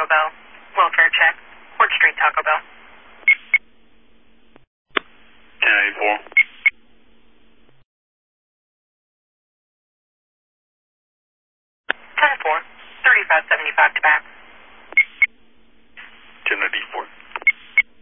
Bell. Welfare check. Court Street, Taco Bell. 1084. 10-4. 3575 to back. 1094.